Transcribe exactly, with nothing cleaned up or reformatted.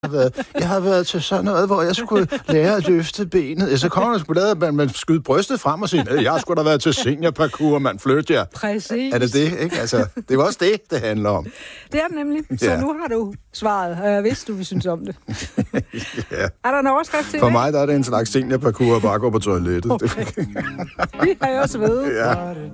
har været, jeg har været til sådan noget, hvor jeg skulle lære at løfte benet. Ja, så kommer der sgu da, at man, man skyder brystet frem og siger, jeg har sgu da været til seniorparkour, man flytter jer. Præcis. Er det det, ikke? Altså, det var også det, det handler om. Det er det nemlig. Så Ja. nu har du svaret, og jeg vidste, du vil synes om det. Ja. Er der en overskrift til For det? mig der er det en slags seniorparkour at bare gå på toilettet. Okay. Vi har jo også ved. Ja.